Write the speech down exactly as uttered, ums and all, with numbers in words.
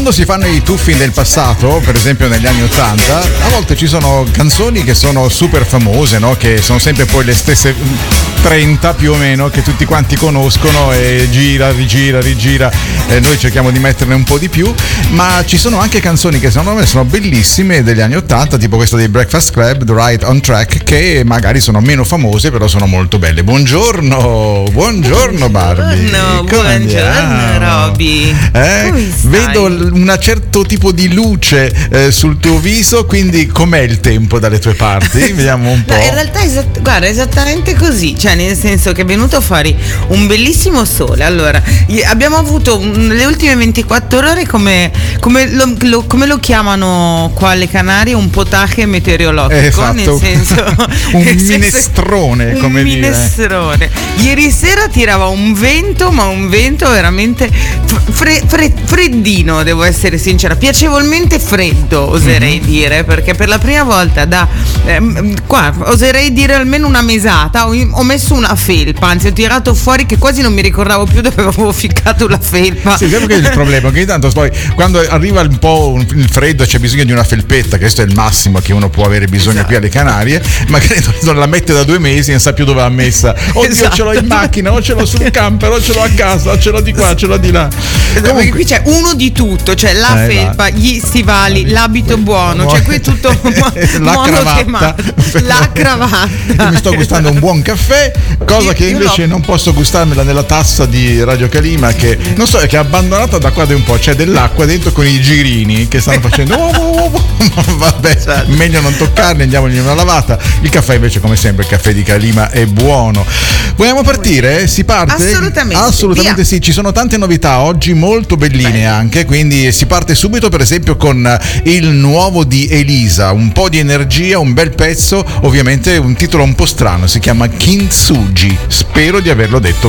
quando si fanno i tuffi nel passato, per esempio negli anni ottanta, a volte ci sono canzoni che sono super famose, no? Che sono sempre poi le stesse trenta più o meno che tutti quanti conoscono e gira, rigira, rigira, e noi cerchiamo di metterne un po' di più, ma ci sono anche canzoni che secondo me sono bellissime degli anni ottanta, tipo questa dei Breakfast Club, The Right on Track, che magari sono meno famose però sono molto belle. Buongiorno, buongiorno Barbie. No, buongiorno Roby. Eh? Vedo un certo tipo di luce eh, sul tuo viso, quindi com'è il tempo dalle tue parti? Vediamo un po'. No, in realtà esatt- guarda, esattamente così, cioè nel senso che è venuto fuori un bellissimo sole. Allora, abbiamo avuto le ultime ventiquattro ore come, come, lo, lo, come lo chiamano qua alle Canarie, un potaje meteorologico, esatto. Nel senso un nel minestrone, senso, come un dire. minestrone. Ieri sera tirava un vento, ma un vento veramente fre- fre- freddino, devo essere sincera, piacevolmente freddo, oserei mm-hmm. dire, perché per la prima volta da ehm, qua oserei dire almeno una mesata ho, ho messo una felpa, anzi ho tirato fuori che quasi non mi ricordavo più dove avevo ficcato la felpa. Sì, sempre che il problema che intanto poi quando arriva un po' il freddo c'è bisogno di una felpetta, questo è il massimo che uno può avere bisogno esatto. qui alle Canarie, magari non la mette da due mesi e non sa più dove l'ha messa. Oddio, esatto. ce l'ho in macchina, o ce l'ho sul camper, o ce l'ho a casa, o ce l'ho di qua, ce l'ho di là. Esatto, perché qui c'è uno di tutto, cioè la eh, felpa, va. gli stivali, l'abito buono, cioè qui è tutto la cravatta. La cravatta. Io mi sto gustando un buon caffè, cosa che invece io no. non posso gustarmela nella tazza di Radio Calima, che non so, che è abbandonata da qua da un po', c'è dell'acqua dentro con i girini che stanno facendo oh, oh, oh. Vabbè, certo. meglio non toccarne, andiamogli una lavata. Il caffè invece, come sempre, il caffè di Calima è buono. Vogliamo partire? Si parte? Assolutamente. Assolutamente Via. Sì, ci sono tante novità oggi, molto belline Beh. anche, quindi si parte subito per esempio con il nuovo di Elisa, un po' di energia, un bel pezzo, ovviamente un titolo un po' strano, si chiama Kintsugi, spero di averlo detto